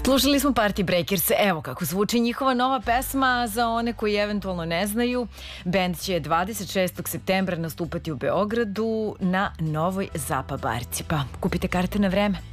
Slušali smo Party Breakers, evo kako zvuči njihova nova pesma. Za one koji eventualno ne znaju, bend će 26. septembra nastupati u Beogradu na Novoj Zapa barci, pa kupite karte na vreme.